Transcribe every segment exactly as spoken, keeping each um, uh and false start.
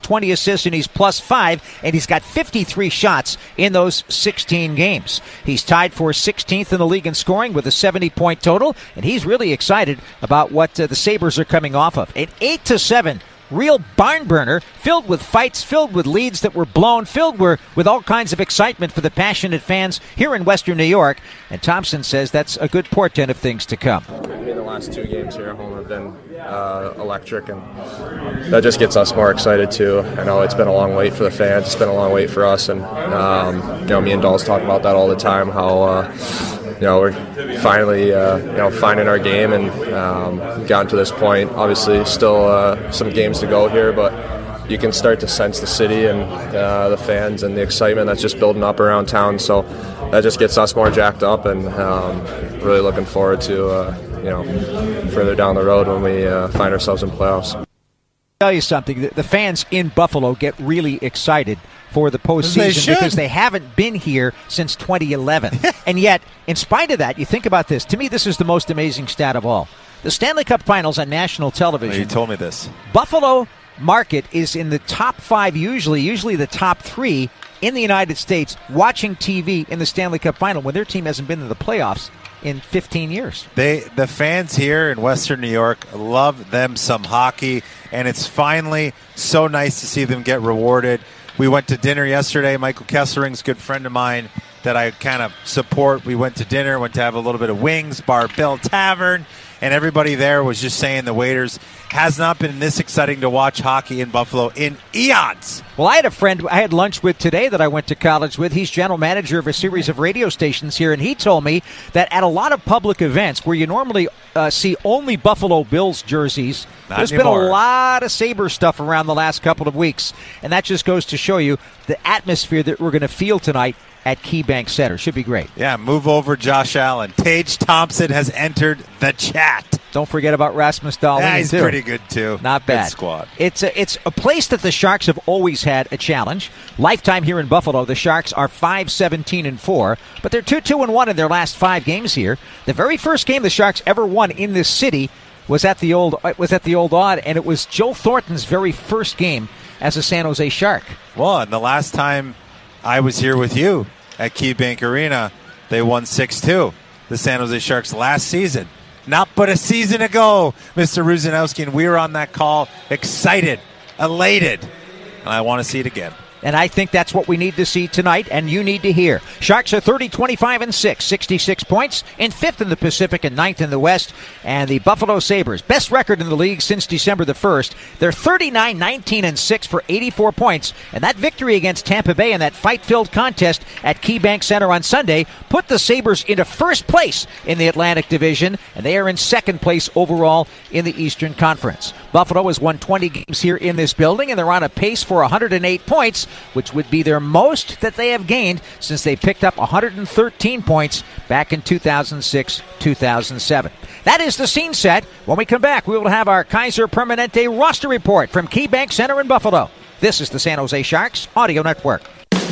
twenty assists, and he's plus five, and he's got fifty-three shots in those sixteen games. He's tied for sixteenth in the league in scoring with a seventy-point total, and he's really excited about what uh, the Sabres are coming off of. An eight to seven real barn burner, filled with fights, filled with leads that were blown, filled with, with all kinds of excitement for the passionate fans here in Western New York. And Thompson says that's a good portent of things to come. I mean, the last two games here at home have been uh, electric, and that just gets us more excited too. I know it's been a long wait for the fans. It's been a long wait for us, and um, you know, me and Dolls talk about that all the time. How uh, you know we're finally uh, you know finding our game and um, gotten to this point. Obviously, still uh, some games to go here, but you can start to sense the city and uh, the fans and the excitement that's just building up around town. So that just gets us more jacked up, and um, really looking forward to uh, you know further down the road when we uh, find ourselves in playoffs. I'll tell you something, the fans in Buffalo get really excited for the postseason they because they haven't been here since twenty eleven. And yet, in spite of that, you think about this. To me, this is the most amazing stat of all. The Stanley Cup Finals on national television. Well, you told me this. Buffalo market is in the top five, usually, usually the top three in the United States watching T V in the Stanley Cup Final when their team hasn't been in the playoffs in fifteen years. They, the fans here in Western New York love them some hockey, and it's finally so nice to see them get rewarded. We went to dinner yesterday. Michael Kessering's a good friend of mine that I kind of support. We went to dinner, went to have a little bit of wings, Bar Bill Tavern, and everybody there was just saying the waiters, has not been this exciting to watch hockey in Buffalo in eons. Well, I had a friend I had lunch with today that I went to college with. He's general manager of a series of radio stations here, and he told me that at a lot of public events where you normally uh, see only Buffalo Bills jerseys, Not there's anymore. been a lot of Sabre stuff around the last couple of weeks, and that just goes to show you the atmosphere that we're going to feel tonight at KeyBank Center. Should be great. Yeah, move over Josh Allen. Tage Thompson has entered the chat. Don't forget about Rasmus Dahlin, Yeah, he's too. pretty good, too. Not bad. Good squad. It's a, it's a place that the Sharks have always had a challenge. Lifetime here in Buffalo, the Sharks are five seventeen and four, but they're two two and one in their last five games here. The very first game the Sharks ever won in this city was at the old was at the old Odd, and it was Joe Thornton's very first game as a San Jose Shark. Well, and the last time I was here with you at KeyBank Arena, they won six two, the San Jose Sharks last season. Not but a season ago, Mister Ruzanowski, and we were on that call excited, elated, and I want to see it again. And I think that's what we need to see tonight, and you need to hear. Sharks are thirty, twenty-five, and six, sixty-six points, in fifth in the Pacific and ninth in the West. And the Buffalo Sabres, best record in the league since December the first. They're thirty-nine, nineteen, and six for eighty-four points. And that victory against Tampa Bay in that fight-filled contest at KeyBank Center on Sunday put the Sabres into first place in the Atlantic Division, and they are in second place overall in the Eastern Conference. Buffalo has won twenty games here in this building, and they're on a pace for one hundred eight points, which would be their most that they have gained since they picked up one hundred thirteen points back in two thousand six two thousand seven. That is the scene set. When we come back, we will have our Kaiser Permanente roster report from KeyBank Center in Buffalo. This is the San Jose Sharks Audio Network.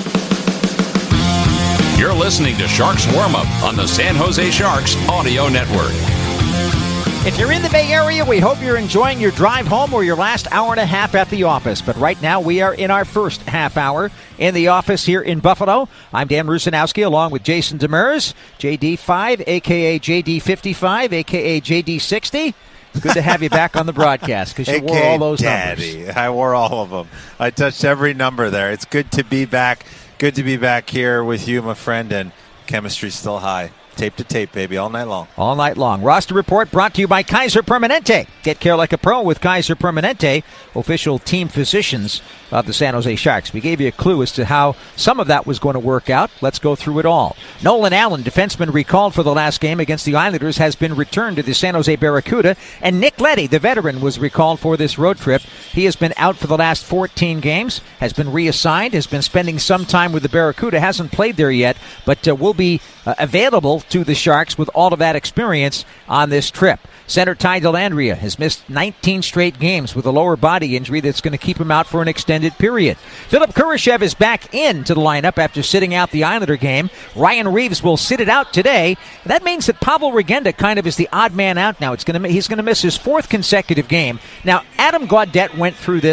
You're listening to Sharks Warm-Up on the San Jose Sharks Audio Network. If you're in the Bay Area, we hope you're enjoying your drive home or your last hour and a half at the office. But right now, we are in our first half hour in the office here in Buffalo. I'm Dan Rusanowski along with Jason Demers, J D five, a k a. J D fifty-five, a k a. J D sixty. It's good to have you back on the broadcast because you wore all those Daddy. numbers. I wore all of them. I touched every number there. It's good to be back. Good to be back here with you, my friend, and chemistry's still high. Tape to tape, baby, all night long. All night long. Roster report brought to you by Kaiser Permanente. Get care like a pro with Kaiser Permanente, official team physicians of the San Jose Sharks. We gave you a clue as to how some of that was going to work out. Let's go through it all. Nolan Allen, defenseman recalled for the last game against the Islanders, has been returned to the San Jose Barracuda. And Nick Leddy, the veteran, was recalled for this road trip. He has been out for the last fourteen games, has been reassigned, has been spending some time with the Barracuda, hasn't played there yet, but uh, will be uh, available to the Sharks with all of that experience on this trip. Center Ty Dellandrea has missed nineteen straight games with a lower body injury that's going to keep him out for an extended period. Philip Kurashev is back into the lineup after sitting out the Islander game. Ryan Reeves will sit it out today. That means that Pavel Regenda kind of is the odd man out now. It's going to He's going to miss his fourth consecutive game. Now, Adam Gaudette went through this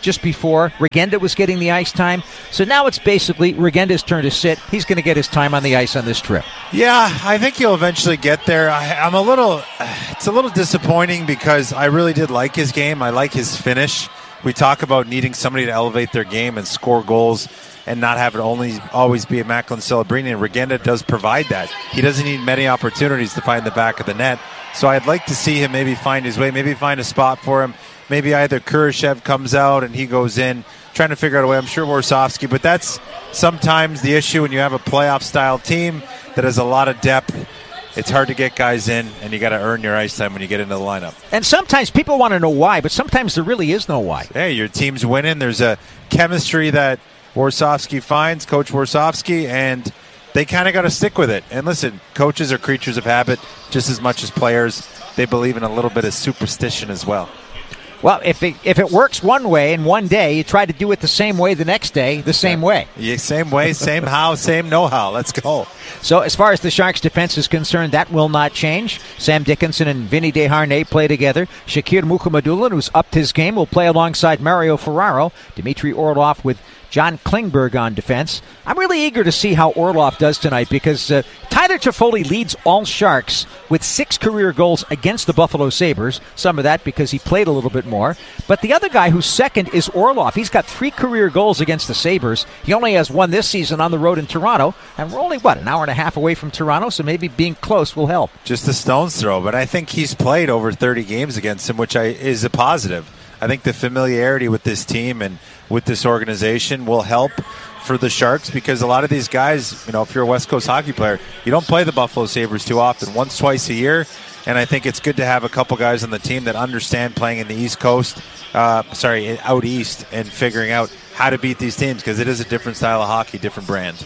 just before. Regenda was getting the ice time. So now it's basically Regenda's turn to sit. He's going to get his time on the ice on this trip. Yeah, I think he'll eventually get there. I, I'm a little, it's a little disappointing because I really did like his game. I like his finish. We talk about needing somebody to elevate their game and score goals and not have it only always be a Macklin Celebrini, and Regenda does provide that. He doesn't need many opportunities to find the back of the net. So I'd like to see him maybe find his way, maybe find a spot for him. Maybe either Kurashev comes out and he goes in, trying to figure out a way. I'm sure Warsofsky, but that's sometimes the issue when you have a playoff-style team that has a lot of depth. It's hard to get guys in, and you got to earn your ice time when you get into the lineup. And sometimes people want to know why, but sometimes there really is no why. Hey, your team's winning. There's a chemistry that Warsofsky finds, Coach Warsofsky, and they kind of got to stick with it. And listen, coaches are creatures of habit just as much as players. They believe in a little bit of superstition as well. Well, if it, if it works one way in one day, you try to do it the same way the next day, the same way. Yeah, same way, same how, same know-how. Let's go. So as far as the Sharks' defense is concerned, that will not change. Sam Dickinson and Vinny Desharnais play together. Shakir Mukhamadullin, who's upped his game, will play alongside Mario Ferraro. Dmitry Orlov with John Klingberg on defense. I'm really eager to see how Orlov does tonight because uh, Tyler Toffoli leads all Sharks with six career goals against the Buffalo Sabres. Some of that because he played a little bit more. But the other guy who's second is Orlov. He's got three career goals against the Sabres. He only has one this season on the road in Toronto. And we're only, what, an hour and a half away from Toronto, so maybe being close will help. Just a stone's throw, but I think he's played over thirty games against him, which I, is a positive. I think the familiarity with this team and with this organization will help for the Sharks because a lot of these guys, you know, if you're a West Coast hockey player, you don't play the Buffalo Sabres too often, once, twice a year. And I think it's good to have a couple guys on the team that understand playing in the East Coast, uh, sorry, out East, and figuring out how to beat these teams because it is a different style of hockey, different brand.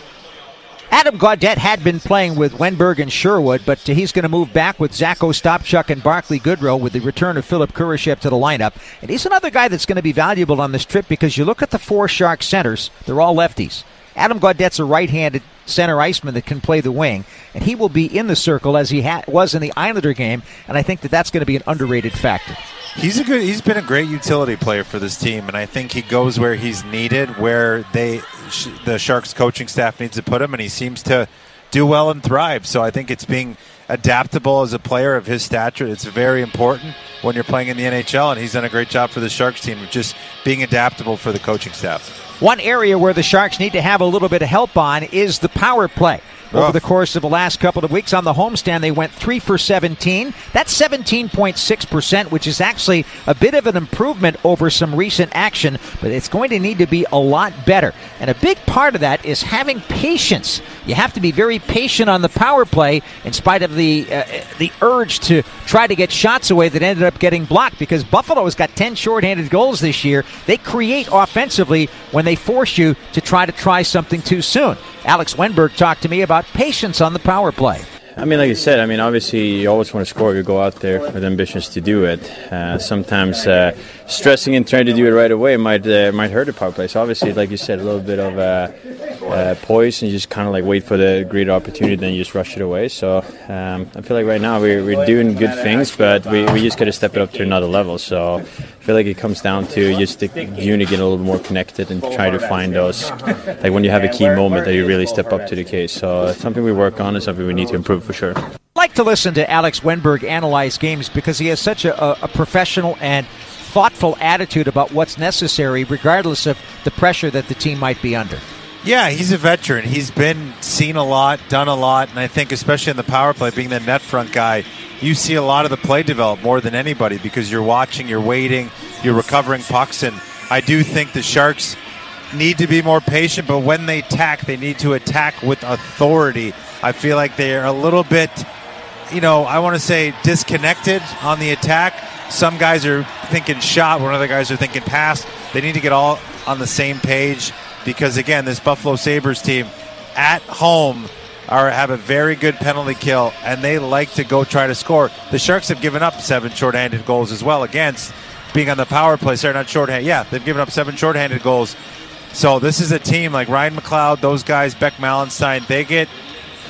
Adam Gaudette had been playing with Wenberg and Sherwood, but he's going to move back with Zach Ostapchuk and Barclay Goodrow with the return of Philip Kurashev to the lineup. And he's another guy that's going to be valuable on this trip because you look at the four Shark centers, they're all lefties. Adam Gaudette's a right-handed center iceman that can play the wing, and he will be in the circle as he ha- was in the Islander game, and I think that that's going to be an underrated factor. He's a good. He's been a great utility player for this team, and I think he goes where he's needed, where they, sh- the Sharks coaching staff needs to put him, and he seems to do well and thrive. So I think it's being adaptable as a player of his stature. It's very important when you're playing in the N H L, and he's done a great job for the Sharks team of just being adaptable for the coaching staff. One area where the Sharks need to have a little bit of help on is the power play. Over the course of the last couple of weeks on the homestand, they went three for seventeen. That's seventeen point six percent, which is actually a bit of an improvement over some recent action, but it's going to need to be a lot better. And a big part of that is having patience. You have to be very patient on the power play in spite of the uh, the urge to try to get shots away that ended up getting blocked because Buffalo has got ten shorthanded goals this year. They create offensively when they force you to try to try something too soon. Alex Wenberg talked to me about patience on the power play. I mean, like you said, I mean, obviously you always want to score. You go out there with ambitions to do it. Uh, sometimes uh, stressing and trying to do it right away might uh, might hurt the power play. So obviously, like you said, a little bit of uh, uh, poise and you just kind of like wait for the great opportunity, then you just rush it away. So um, I feel like right now we're, we're doing good things, but we, we just got to step it up to another level. So I feel like it comes down to just the unit getting a little more connected and try to find those, like when you have a key moment that you really step up to the case. So it's something we work on and something we need to improve for sure. I like to listen to Alex Wenberg analyze games because he has such a, a professional and thoughtful attitude about what's necessary regardless of the pressure that the team might be under. Yeah, he's a veteran. He's been seen a lot, done a lot, and I think especially in the power play, being the net front guy, you see a lot of the play develop more than anybody because you're watching, you're waiting, you're recovering pucks, and I do think the Sharks need to be more patient, but when they attack, they need to attack with authority. I feel like they're a little bit, you know, I want to say disconnected on the attack. Some guys are thinking shot, when other guys are thinking pass. They need to get all on the same page because, again, this Buffalo Sabres team at home are have a very good penalty kill, and they like to go try to score. The Sharks have given up seven shorthanded goals as well against being on the power play. Sorry, not shorthanded. Yeah, they've given up seven shorthanded goals. So this is a team like Ryan McLeod, those guys, Beck Malenstein, they get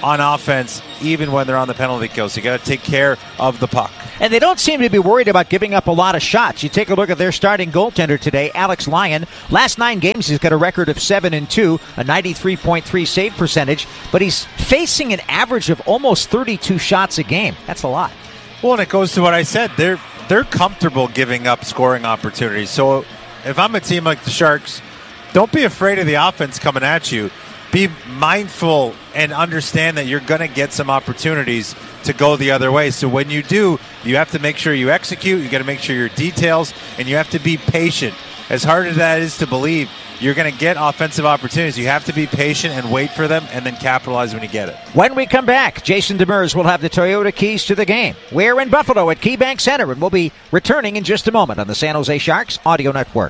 on offense, even when they're on the penalty kill. So you got to take care of the puck. And they don't seem to be worried about giving up a lot of shots. You take a look at their starting goaltender today, Alex Lyon. Last nine games, he's got a record of seven and two, a ninety-three point three save percentage, but he's facing an average of almost thirty-two shots a game. That's a lot. Well, and it goes to what I said. They're they're comfortable giving up scoring opportunities. So if I'm a team like the Sharks, don't be afraid of the offense coming at you. Be mindful and understand that you're going to get some opportunities to go the other way. So when you do, you have to make sure you execute. You got to make sure your details, and you have to be patient. As hard as that is to believe, you're going to get offensive opportunities. You have to be patient and wait for them, and then capitalize when you get it. When we come back, Jason Demers will have the Toyota keys to the game. We're in Buffalo at KeyBank Center, and we'll be returning in just a moment on the San Jose Sharks Audio Network.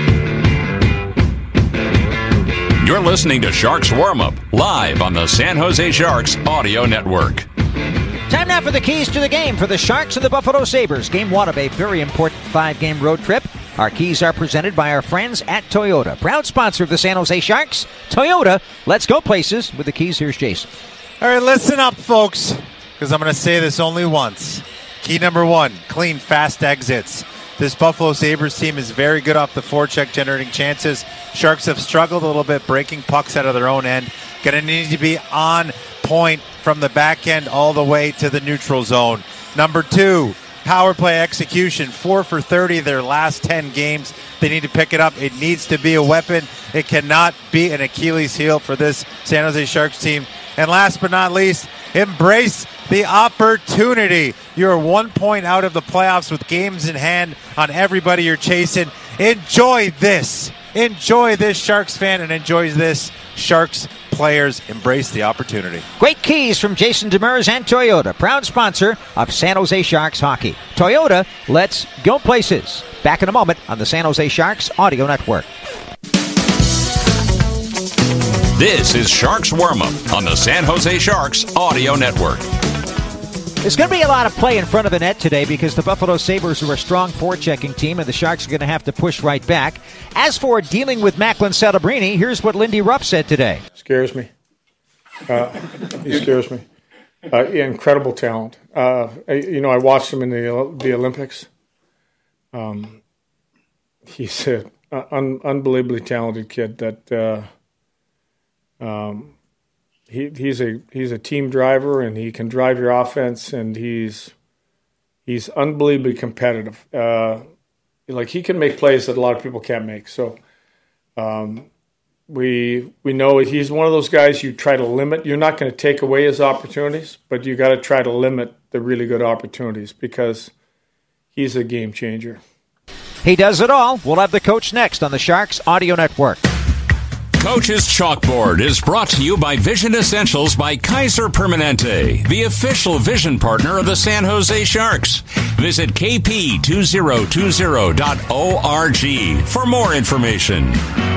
You're listening to Sharks Warm Up, live on the San Jose Sharks Audio Network. Time now for the keys to the game for the Sharks and the Buffalo Sabres. Game one of a very important five-game road trip. Our keys are presented by our friends at Toyota, proud sponsor of the San Jose Sharks. Toyota, let's go places. With the keys, here's Jason. All right, listen up, folks, because I'm going to say this only once. Key number one, clean, fast exits. This Buffalo Sabres team is very good off the forecheck, generating chances. Sharks have struggled a little bit breaking pucks out of their own end. Going to need to be on point from the back end all the way to the neutral zone. Number two, power play execution. Four for thirty their last ten games. They need to pick it up. It needs to be a weapon. It cannot be an Achilles heel for this San Jose Sharks team. And last but not least, embrace the opportunity. You're one point out of the playoffs with games in hand on everybody you're chasing. Enjoy this. Enjoy this, Sharks fan, and enjoy this, Sharks players. Embrace the opportunity. Great keys from Jason Demers and Toyota, proud sponsor of San Jose Sharks hockey. Toyota, let's go places. Back in a moment on the San Jose Sharks Audio Network. This is Sharks Warm Up on the San Jose Sharks Audio Network. There's going to be a lot of play in front of the net today because the Buffalo Sabres are a strong forechecking team, and the Sharks are going to have to push right back. As for dealing with Macklin Celebrini, here's what Lindy Ruff said today. Scares me. Uh, he scares me. Uh, incredible talent. Uh, you know, I watched him in the the Olympics. Um, he's an un, unbelievably talented kid. That uh, um, he he's a he's a team driver, and he can drive your offense, and he's he's unbelievably competitive. Uh, like he can make plays that a lot of people can't make. So. Um, We we know he's one of those guys you try to limit. You're not going to take away his opportunities, but you got to try to limit the really good opportunities because he's a game changer. He does it all. We'll have the coach next on the Sharks Audio Network. Coach's Chalkboard is brought to you by Vision Essentials by Kaiser Permanente, the official vision partner of the San Jose Sharks. Visit k p two thousand twenty dot org for more information.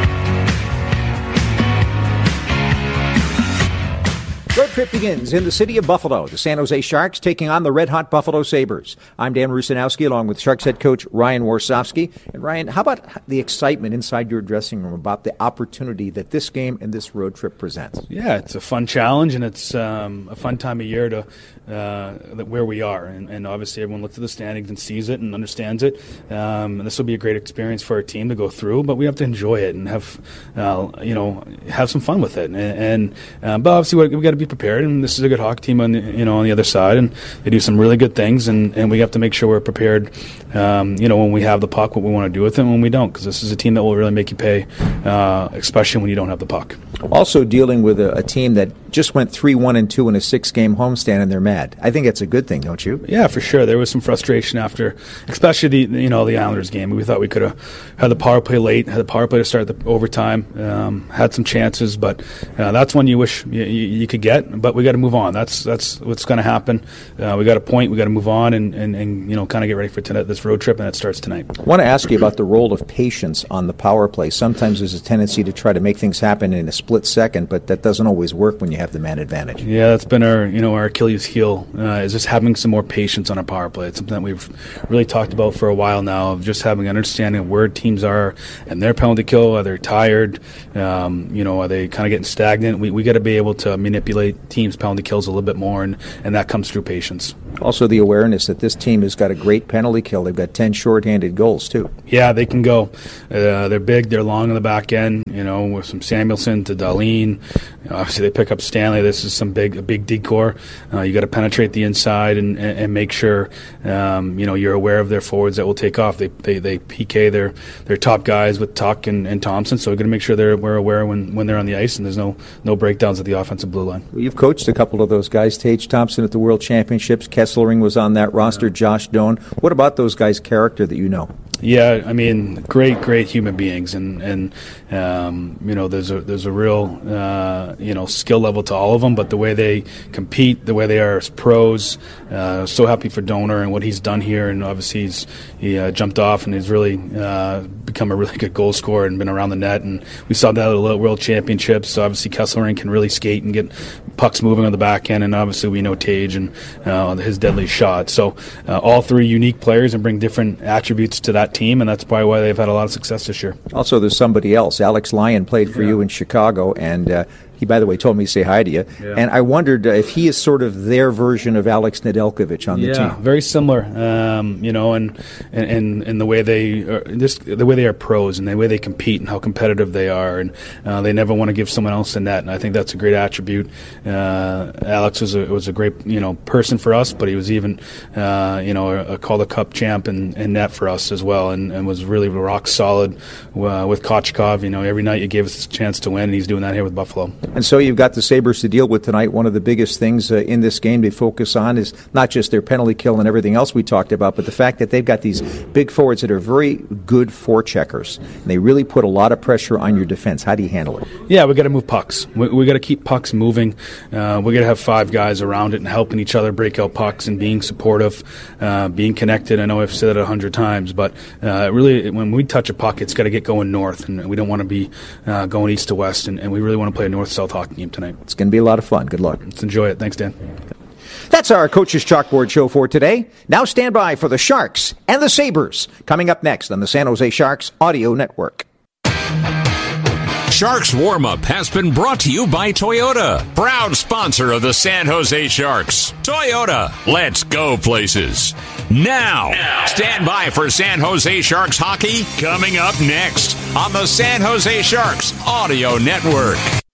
Road trip begins in the city of Buffalo. The San Jose Sharks taking on the red-hot Buffalo Sabres. I'm Dan Rusanowski along with Sharks head coach Ryan Warsofsky. And Ryan, how about the excitement inside your dressing room about the opportunity that this game and this road trip presents? Yeah, it's a fun challenge, and it's um, a fun time of year to uh, where we are. And, and obviously everyone looks at the standings and sees it and understands it. Um, and this will be a great experience for our team to go through, but we have to enjoy it and have, uh, you know, have some fun with it. And, and uh, but obviously we've got to be prepared, and this is a good hockey team on the, you know on the other side, and they do some really good things, and, and we have to make sure we're prepared um, you know when we have the puck, what we want to do with it and when we don't, because this is a team that will really make you pay, uh, especially when you don't have the puck. Also dealing with a, a team that just went three one and two in a six-game homestand, and they're mad. I think that's a good thing, don't you? Yeah, for sure. There was some frustration after, especially the you know the Islanders game. We thought we could have had the power play late, had the power play to start the overtime, um, had some chances, but uh, that's one you wish you, you, you could get. But we got to move on. That's that's what's going to happen. Uh, we got a point. We got to move on and, and, and you know kind of get ready for tonight, this road trip, and it starts tonight. I want to ask you about the role of patience on the power play. Sometimes there's a tendency to try to make things happen in a split second, but that doesn't always work when you have the man advantage. Yeah, that's been our you know our Achilles heel uh, is just having some more patience on our power play. It's something that we've really talked about for a while now, of just having an understanding of where teams are and their penalty kill. Are they tired? Um, you know, are they kind of getting stagnant? We we got to be able to manipulate manipulate teams' penalty kills a little bit more, and, and that comes through patience. Also, the awareness that this team has got a great penalty kill. They've got ten shorthanded goals too. Yeah, they can go. Uh, they're big. They're long on the back end. You know, with some Samuelson to Dahlin. You know, obviously, they pick up Stanley. This is some big, a big decor. Uh, you got to penetrate the inside and, and, and make sure um, you know you're aware of their forwards that will take off. They they, they P K their their top guys with Tuck and, and Thompson. So we're going to make sure they're we're aware when, when they're on the ice and there's no no breakdowns at the offensive blue line. Well, you've coached a couple of those guys. Tage Thompson at the World Championships. Kesselring was on that roster. Yeah. Josh Doan. What about those guys' character that you know? Yeah, I mean, great, great human beings, and and um, you know, there's a there's a real uh, you know skill level to all of them. But the way they compete, the way they are as pros, uh, so happy for Donor and what he's done here, and obviously he's he uh, jumped off and he's really uh, become a really good goal scorer and been around the net. And we saw that at the World Championships. So obviously Kesselring can really skate and get pucks moving on the back end, and obviously we know Tage and uh, his deadly shot. So uh, all three unique players and bring different attributes to that team, and that's probably why they've had a lot of success this year. Also, there's somebody else. Alex Lyon played for yeah. you in Chicago, and uh, he, by the way, told me to say hi to you. Yeah. And I wondered uh, if he is sort of their version of Alex Nedeljkovic on the yeah, team. Yeah, very similar. Um, you know, and and and the way they are, this the way they are pros and the way they compete and how competitive they are, and uh, they never want to give someone else the net. And I think that's a great attribute. Uh, Alex was a was a great you know person for us, but he was even uh, you know a, a Calder Cup champ in, in net for us as well, and, and was really rock solid uh, with Kochkov. You know, every night you gave us a chance to win, and he's doing that here with Buffalo. And so you've got the Sabres to deal with tonight. One of the biggest things uh, in this game they focus on is not just their penalty kill and everything else we talked about, but the fact that they've got these big forwards that are very good forecheckers. And they really put a lot of pressure on your defense. How do you handle it? Yeah, we got to move pucks. We, we got to keep pucks moving. Uh, we got to have five guys around it and helping each other break out pucks and being supportive, uh, being connected. I know I've said it a hundred times, but uh, really, when we touch a puck, it's got to get going north, and we don't want to be uh, going east to west, and, and we really want to play a north-south hockey game tonight. It's going to be a lot of fun. Good luck. Let's enjoy it. Thanks, Dan. That's our Coach's Chalkboard show for today. Now stand by for the Sharks and the Sabres, coming up next on the San Jose Sharks Audio Network. Sharks Warm-Up has been brought to you by Toyota, proud sponsor of the San Jose Sharks. Toyota, let's go places. Now, now, stand by for San Jose Sharks hockey coming up next on the San Jose Sharks Audio Network.